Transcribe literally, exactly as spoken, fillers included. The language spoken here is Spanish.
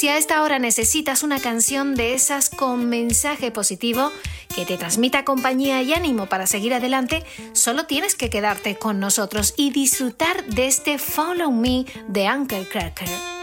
Si a esta hora necesitas una canción de esas con mensaje positivo que te transmita compañía y ánimo para seguir adelante, solo tienes que quedarte con nosotros y disfrutar de este Follow Me de Uncle Cracker.